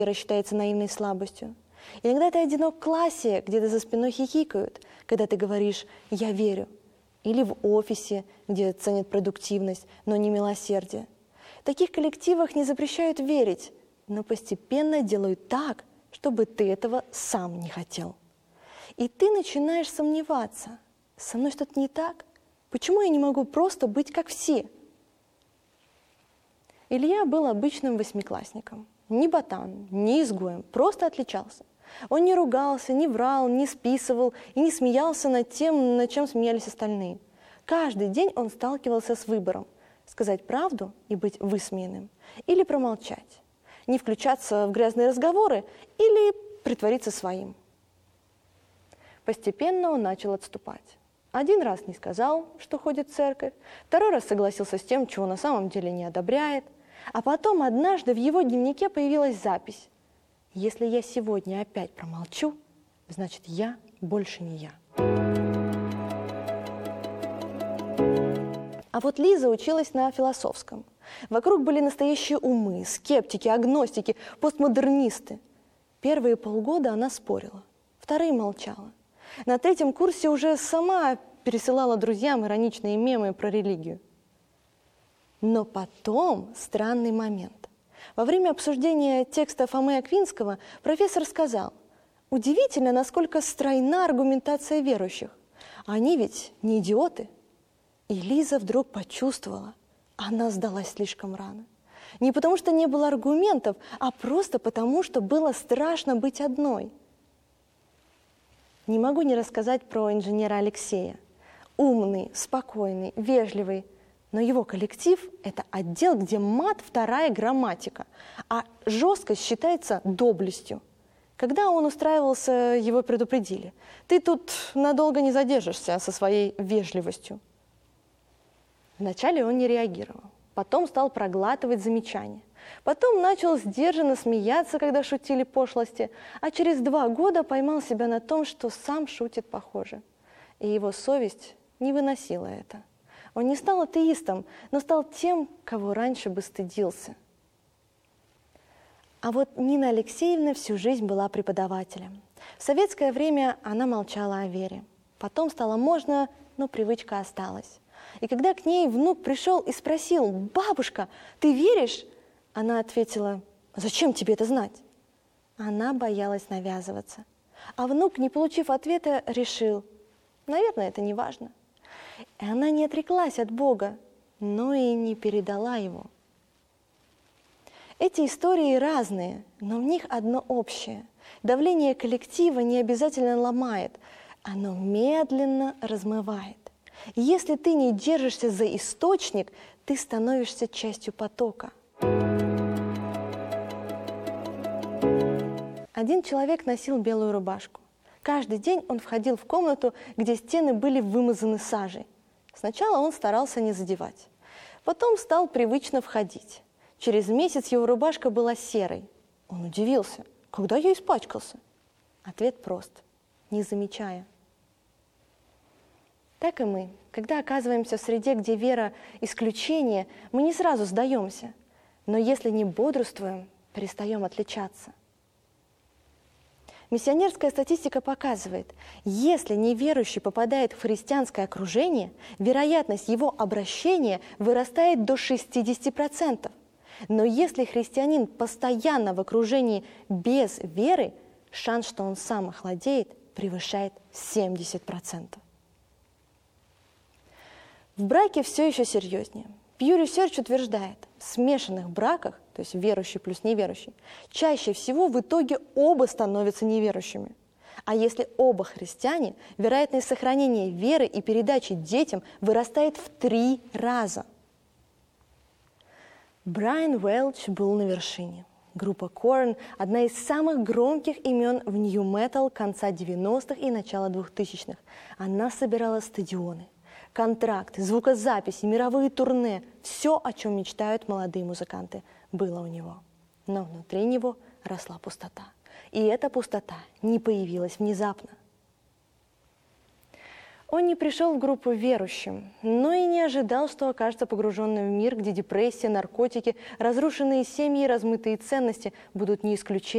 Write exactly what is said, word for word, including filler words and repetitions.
вера считается наивной слабостью. Иногда ты одинок в классе, где-то за спиной хихикают, когда ты говоришь «я верю». Или в офисе, где ценят продуктивность, но не милосердие. В таких коллективах не запрещают верить, но постепенно делают так, чтобы ты этого сам не хотел. И ты начинаешь сомневаться. Со мной что-то не так? Почему я не могу просто быть как все? Илья был обычным восьмиклассником. Ни ботан, ни изгоем, просто отличался. Он не ругался, не врал, не списывал и не смеялся над тем, над чем смеялись остальные. Каждый день он сталкивался с выбором – сказать правду и быть высмеянным, или промолчать, не включаться в грязные разговоры или притвориться своим. Постепенно он начал отступать. Один раз не сказал, что ходит в церковь, второй раз согласился с тем, чего на самом деле не одобряет, а потом однажды в его дневнике появилась запись: «Если я сегодня опять промолчу, значит, я больше не я». А вот Лиза училась на философском. Вокруг были настоящие умы, скептики, агностики, постмодернисты. Первые полгода она спорила, вторые молчала. На третьем курсе уже сама пересылала друзьям ироничные мемы про религию. Но потом странный момент. Во время обсуждения текста Фомы Аквинского профессор сказал: «Удивительно, насколько стройна аргументация верующих. Они ведь не идиоты». И Лиза вдруг почувствовала, она сдалась слишком рано. Не потому что не было аргументов, а просто потому, что было страшно быть одной. Не могу не рассказать про инженера Алексея. Умный, спокойный, вежливый. Но его коллектив – это отдел, где мат – вторая грамматика, а жесткость считается доблестью. Когда он устраивался, его предупредили: «Ты тут надолго не задержишься со своей вежливостью». Вначале он не реагировал, потом стал проглатывать замечания. Потом начал сдержанно смеяться, когда шутили пошлости, а через два года поймал себя на том, что сам шутит похоже. И его совесть не выносила это. Он не стал атеистом, но стал тем, кого раньше бы стыдился. А вот Нина Алексеевна всю жизнь была преподавателем. В советское время она молчала о вере. Потом стало можно, но привычка осталась. И когда к ней внук пришел и спросил: «Бабушка, ты веришь?» Она ответила: «Зачем тебе это знать?» Она боялась навязываться. А внук, не получив ответа, решил: «Наверное, это не важно». И она не отреклась от Бога, но и не передала его. Эти истории разные, но в них одно общее. Давление коллектива не обязательно ломает, оно медленно размывает. Если ты не держишься за источник, ты становишься частью потока. Один человек носил белую рубашку. Каждый день он входил в комнату, где стены были вымазаны сажей. Сначала он старался не задевать. Потом стал привычно входить. Через месяц его рубашка была серой. Он удивился: «Когда я испачкался?» Ответ прост: не замечая. Так и мы. Когда оказываемся в среде, где вера – исключение, мы не сразу сдаемся. Но если не бодрствуем, перестаем отличаться. Миссионерская статистика показывает, если неверующий попадает в христианское окружение, вероятность его обращения вырастает до шестидесяти процентов. Но если христианин постоянно в окружении без веры, шанс, что он сам охладеет, превышает семьдесят процентов. В браке все еще серьезнее. Pew Research утверждает, в смешанных браках, то есть верующий плюс неверующий, чаще всего в итоге оба становятся неверующими. А если оба христиане, вероятность сохранения веры и передачи детям вырастает в три раза. Брайан Уэлч был на вершине. Группа Корн – одна из самых громких имен в нью-метал конца девяностых и начала двухтысячных. Она собирала стадионы, контракты, звукозаписи, мировые турне. Все, о чем мечтают молодые музыканты, было у него. Но внутри него росла пустота. И эта пустота не появилась внезапно. Он не пришел в группу верующим, но и не ожидал, что окажется погруженным в мир, где депрессия, наркотики, разрушенные семьи и размытые ценности будут не исключением.